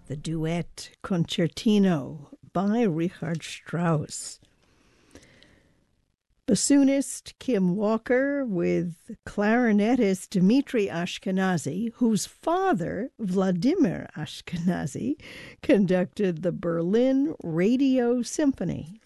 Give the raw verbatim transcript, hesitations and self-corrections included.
the duet Concertino by Richard Strauss. Bassoonist Kim Walker with clarinetist Dmitri Ashkenazy, whose father, Vladimir Ashkenazy, conducted the Berlin Radio Symphony.